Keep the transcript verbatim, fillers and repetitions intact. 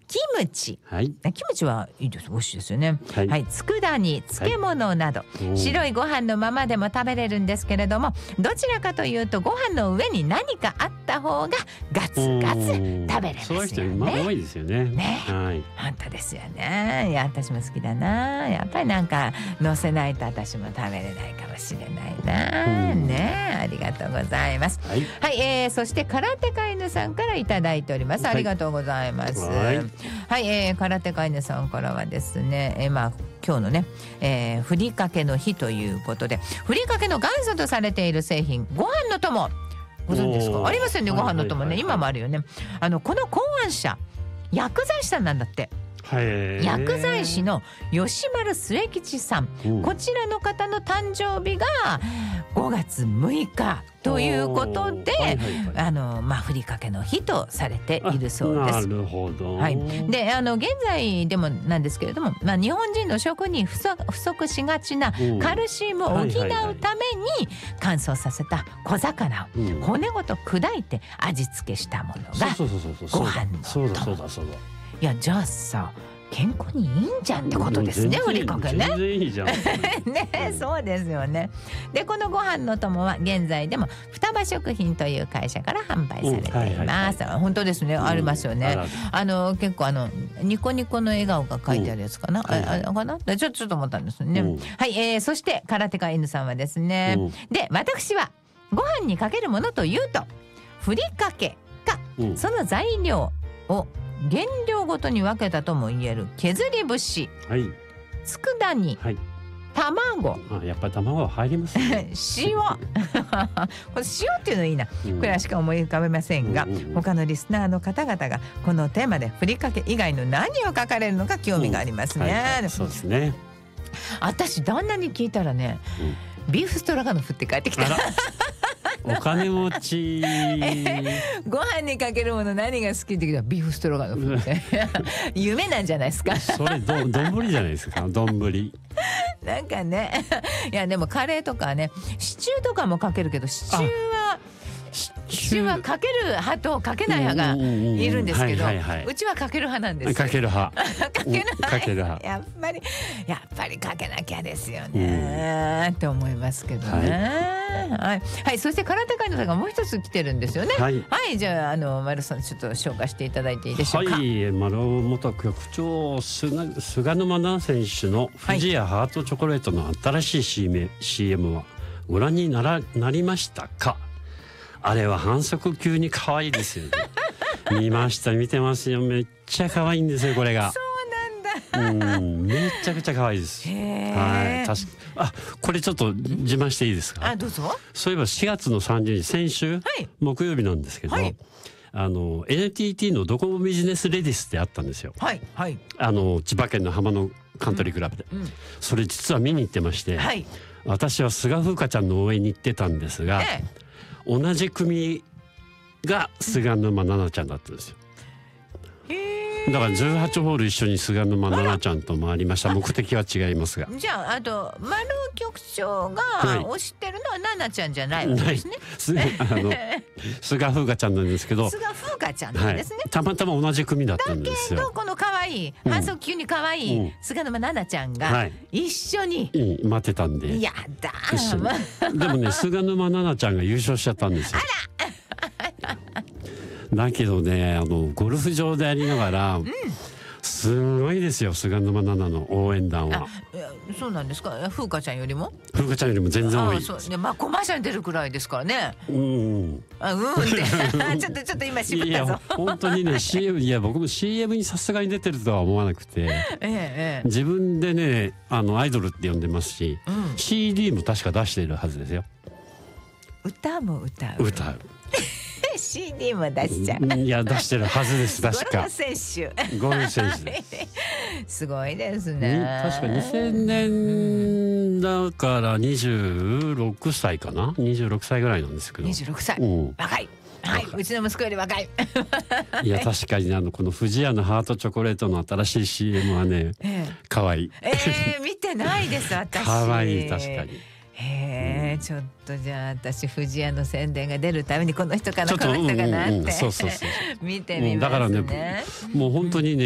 キムチ、 はい、 キムチはいいです、美味しいですよね。 はい、 はい、佃煮、漬物など、はい、白いご飯のままでも食べれるんですけれども、どちらかというとご飯の上に何かあった方がガツガツ食べれますよね。 そういう人多いですよね。 ね、はい、本当ですよね。いや、私も好きだな。やっぱりなんか乗せないと私も食べれないかもしれないな。ね、ありがとうございます。はい、はい、えー、そして空手家犬さんからいただいております。ありがとうございます。はい、はい、えー、空手家犬さんからはですね、えー、まあ今日のね、えー、ふりかけの日ということで、ふりかけの元祖とされている製品、ご飯の友、ご存知ですか？ありますよね、ご飯の友ね、今もあるよね。あのこの考案者、薬剤師さんなんだって。薬剤師の吉丸末吉さん、うん、こちらの方の誕生日がごがつむいかということで、はいはいはい、あのまあふりかけの日とされているそうです。 なるほど。 はい、であの現在でもなんですけれども、まあ、日本人の食に不足しがちなカルシウムを補うために乾燥させた小魚を骨ごと砕いて味付けしたものがご飯の友。そうだそうだそうだ。いや、じゃあさ、健康にいいんじゃんってことですね、ふりかけね。 全然いいじゃんね、そうですよね。でこのご飯の友は現在でも双葉食品という会社から販売されています。本当ですね、ありますよね。あの結構あのニコニコの笑顔が書いてあるやつかな、あれかな、ちょっとちょっと思ったんですね。はい、えー、そして空手家犬さんはですね、で私はご飯にかけるものというとふりかけか、その材料を原料ごとに分けたとも言える削り節、はい、佃煮、はい、卵、 あ、やっぱり卵は入りますね塩これ塩っていうのいいな、うん、これはしか思い浮かべませんが、うんうんうん、他のリスナーの方々がこのテーマでふりかけ以外の何を書かれるのか興味がありますね、うん、はいはい、そうですね。私旦那に聞いたらね、うん、ビーフストロガノフって帰ってきたお金持ちご飯にかけるもの何が好きって聞いたらビーフストロガノフって夢なんじゃないですかそれど丼じゃないですか、丼なんかね、いやでもカレーとかね、シチューとかもかけるけど、シチューはシチューはかける派とかけない派がいるんですけど、うちはかける派なんです。 かける派かける派、かける派やっぱりやっぱりかけなきゃですよね、うん、って思いますけどね。はい、はい、はい、そして空手家のさんがもう一つ来てるんですよね。はい、はい、じゃああの丸さんちょっと紹介していただいていいでしょうか。 はい、丸本局長菅沼奈選手の富士屋ハートチョコレートの新しい シーエム はご覧にならなりましたか。あれは反則級に可愛いですよね見ました、見てますよ。めっちゃ可愛いんですよこれが。 そうなんだ。 うん、めちゃくちゃ可愛いです。はい、確かあ、これちょっと自慢していいですか。 あ、どうぞ。 そういえばしがつのさんじゅうにち、先週、はい、木曜日なんですけど、はい、あの エヌティーティー のドコモビジネスレディスってあったんですよ。はいはい、あの千葉県の浜野カントリークラブで、うんうん、それ実は見に行ってまして、はい、私は菅風花ちゃんの応援に行ってたんですが、ええ、同じ組が菅沼奈々ちゃんだったんですよ。だからじゅうはちホール一緒に菅沼奈々ちゃんと回りました。目的は違いますが。 じゃああと丸局長が推してるのは奈々ちゃんじゃないわけですね。 あの菅風花ちゃんなんですけど、 菅風花ちゃんなんですね、はい、 たまたま同じ組だったんですよ。 だけどこの可愛い反則級に可愛い、うん、菅沼奈々ちゃんが一緒に、はい、 待ってたんで。 やだでもね、菅沼奈々ちゃんが優勝しちゃったんですよ。 あらだけどね、あのゴルフ場でありながら、うん、すごいですよ菅沼奈々の応援団は。 そうなんですか。風花ちゃんよりも風花ちゃんよりも全然多い。 そう、ね、まあコマーシャルに出るくらいですからね。 うんあうんってちょっとちょっと今渋ったぞ。いや本当にね シーエム いや僕も シーエム にさすがに出てるとは思わなくて、ええ、自分でねあのアイドルって呼んでますし、うん、シーディー も確か出しているはずですよ。 歌も歌う歌うシーディー も出しちゃう。 いや出してるはずです確か。 ゴルフ選手。 ゴルフ選手です。 すごいですね。 確かにせんねんだからにじゅうろくさいかな、にじゅうろくさいぐらいなんですけど。 にじゅうろくさい、うん、若い。はい、うちの息子より若い。 いや確かにあのこの富士屋のハートチョコレートの新しい シーエム はね、ええ、かわいい。 えー、見てないです私。 かわいい確かに。 へえ、うん、ちょっとじゃあ私富士屋の宣伝が出るためにこの人かなこの人かなって見てみますね、 うん、だからねもう本当にね